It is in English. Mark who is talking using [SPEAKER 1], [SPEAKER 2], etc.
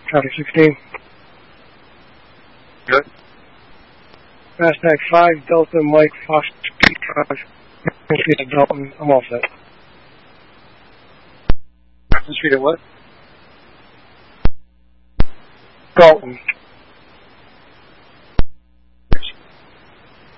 [SPEAKER 1] Traffic 16.
[SPEAKER 2] Good.
[SPEAKER 1] Fastback 5, Delta Mike Fox 5. Street of Dalton. I'm all set.
[SPEAKER 2] Street of what?
[SPEAKER 1] Dalton.